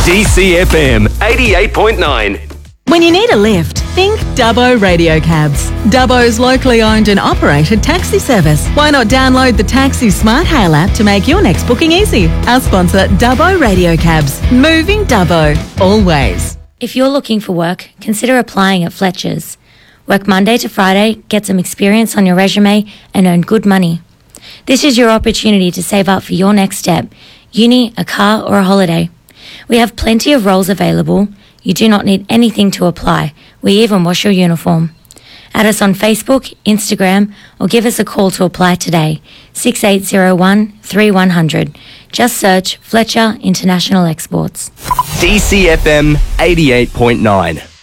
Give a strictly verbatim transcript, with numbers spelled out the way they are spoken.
D C F M eighty-eight point nine. When you need a lift, think Dubbo Radio Cabs. Dubbo's locally owned and operated taxi service. Why not download the Taxi Smart Hail app to make your next booking easy? Our sponsor, Dubbo Radio Cabs. Moving Dubbo. Always. If you're looking for work, consider applying at Fletcher's. Work Monday to Friday, get some experience on your resume and earn good money. This is your opportunity to save up for your next step, uni, a car or a holiday. We have plenty of roles available. You do not need anything to apply. We even wash your uniform. Add us on Facebook, Instagram, or give us a call to apply today. six eight zero one, three one zero zero. Just search Fletcher International Exports. D C F M eighty-eight point nine.